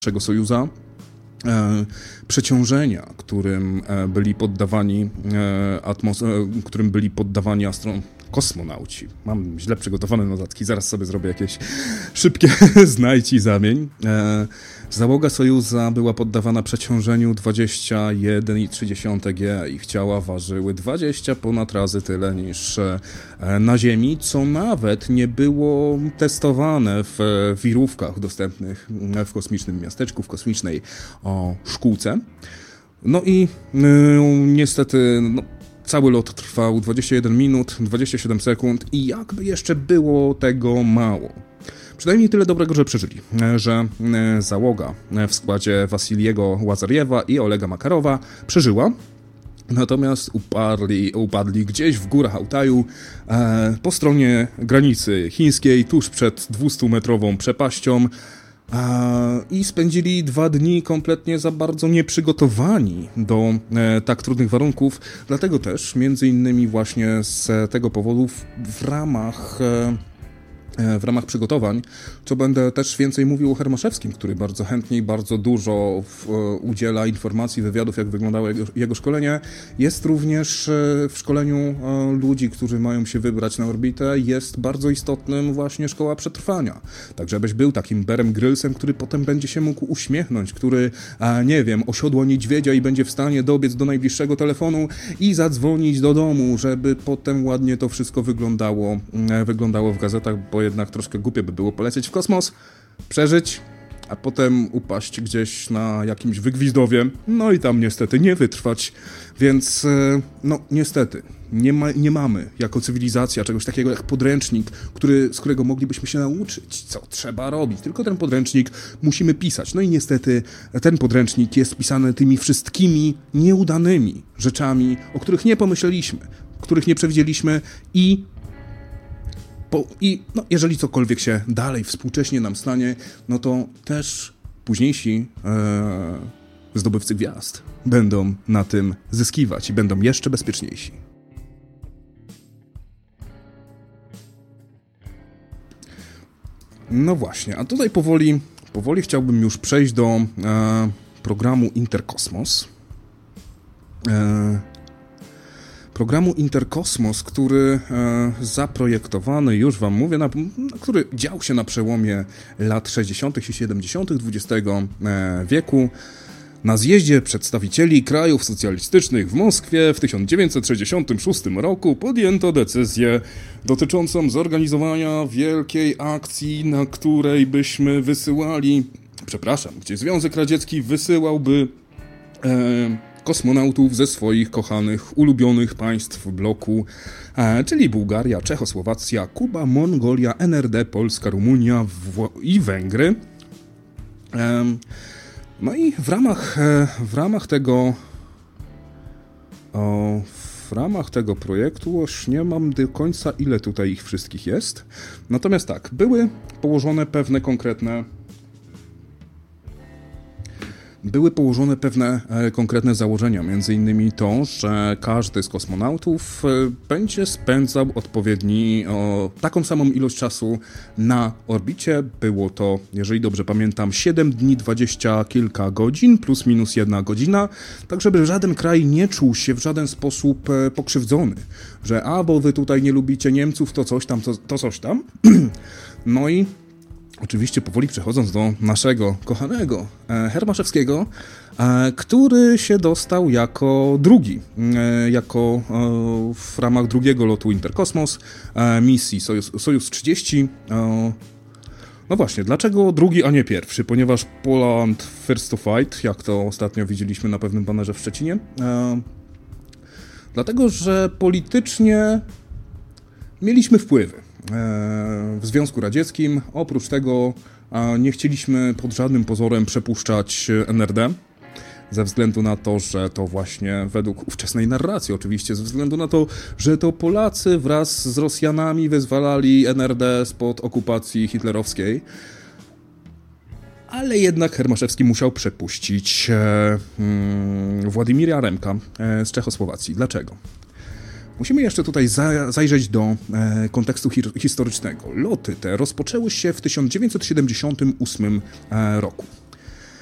Sojusza, przeciążenia, którym byli poddawani kosmonauci. Mam źle przygotowane notatki, zaraz sobie zrobię jakieś szybkie znajdź i zamień. Załoga Sojusza była poddawana przeciążeniu 21,3 G. Ich ciała ważyły 20 ponad razy tyle niż na Ziemi, co nawet nie było testowane w wirówkach dostępnych w kosmicznym miasteczku, w kosmicznej szkółce. No i niestety cały lot trwał 21 minut, 27 sekund i jakby jeszcze było tego mało. Przynajmniej tyle dobrego, że przeżyli, że załoga w składzie Wasiliego Łazarjewa i Olega Makarowa przeżyła, natomiast upadli gdzieś w górach Altaju po stronie granicy chińskiej, tuż przed 200-metrową przepaścią i spędzili 2 dni kompletnie za bardzo nieprzygotowani do tak trudnych warunków. Dlatego też, między innymi właśnie z tego powodu w ramach przygotowań, co będę też więcej mówił o Hermaszewskim, który bardzo chętnie i bardzo dużo udziela informacji, wywiadów, jak wyglądało jego szkolenie. Jest również w szkoleniu ludzi, którzy mają się wybrać na orbitę, jest bardzo istotnym właśnie szkoła przetrwania. Tak, żebyś był takim Bearem Grylsem, który potem będzie się mógł uśmiechnąć, który, osiodła niedźwiedzia i będzie w stanie dobiec do najbliższego telefonu i zadzwonić do domu, żeby potem ładnie to wszystko wyglądało w gazetach, bo jednak troszkę głupio by było polecieć w kosmos, przeżyć, a potem upaść gdzieś na jakimś wygwizdowie, no i tam niestety nie wytrwać. Więc, niestety, nie mamy jako cywilizacja czegoś takiego jak podręcznik, z którego moglibyśmy się nauczyć, co trzeba robić. Tylko ten podręcznik musimy pisać. No i niestety ten podręcznik jest pisany tymi wszystkimi nieudanymi rzeczami, o których nie pomyśleliśmy, których nie przewidzieliśmy i jeżeli cokolwiek się dalej współcześnie nam stanie, no to też późniejsi zdobywcy gwiazd będą na tym zyskiwać i będą jeszcze bezpieczniejsi. No właśnie, a tutaj powoli chciałbym już przejść do programu Interkosmos. Programu Interkosmos, który zaprojektowany, już wam mówię, który dział się na przełomie lat 60. i 70. XX wieku na zjeździe przedstawicieli krajów socjalistycznych w Moskwie w 1966 roku podjęto decyzję dotyczącą zorganizowania wielkiej akcji, na której byśmy gdzie Związek Radziecki wysyłałby kosmonautów ze swoich kochanych, ulubionych państw bloku, czyli Bułgaria, Czechosłowacja, Kuba, Mongolia, NRD, Polska, Rumunia i Węgry. No i w ramach tego projektu już nie mam do końca, ile tutaj ich wszystkich jest. Natomiast tak, były położone pewne konkretne założenia, między innymi to, że każdy z kosmonautów będzie spędzał taką samą ilość czasu na orbicie. Było to, jeżeli dobrze pamiętam, 7 dni, 20 kilka godzin, plus minus 1 godzina, tak żeby żaden kraj nie czuł się w żaden sposób pokrzywdzony, że bo wy tutaj nie lubicie Niemców, to coś tam. No i oczywiście powoli przechodząc do naszego kochanego Hermaszewskiego, który się dostał jako drugi, w ramach drugiego lotu Interkosmos, misji Sojus 30. No właśnie, dlaczego drugi, a nie pierwszy? Ponieważ Poland first to fight, jak to ostatnio widzieliśmy na pewnym banerze w Szczecinie. Dlatego, że politycznie mieliśmy wpływy w Związku Radzieckim. Oprócz tego nie chcieliśmy pod żadnym pozorem przepuszczać NRD, ze względu na to, że to właśnie według ówczesnej narracji oczywiście, ze względu na to, że to Polacy wraz z Rosjanami wyzwalali NRD spod okupacji hitlerowskiej. Ale jednak Hermaszewski musiał przepuścić Władimira Remka z Czechosłowacji. Dlaczego? Musimy jeszcze tutaj zajrzeć do kontekstu historycznego. Loty te rozpoczęły się w 1978 roku.